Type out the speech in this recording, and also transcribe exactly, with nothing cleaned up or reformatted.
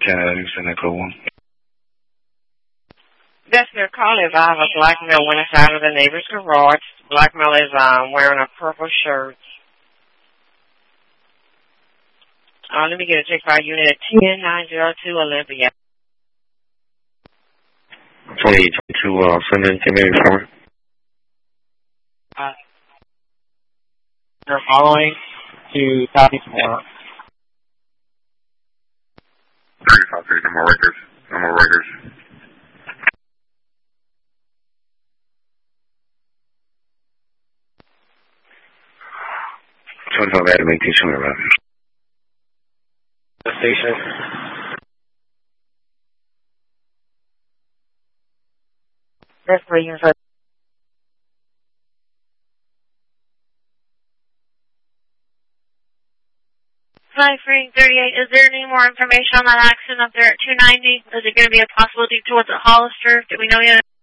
ten, send that code one. That's their call is I have a black male went inside of the neighbor's garage. Black male is um, wearing a purple shirt. Uh, let me get a check file unit at ten nine zero two Olympia. twenty twenty-two, uh, send in ten minutes for me. Uh, they're following to Southeast Moore. thirty-five, thirty, no more records. No more records. twenty-five, Adam, eighteen, somewhere around here. The station. That's where you're for. Flight Freeing thirty-eight, is there any more information on that accident up there at two ninety? Is it going to be a possibility towards the Hollister? Do we know yet?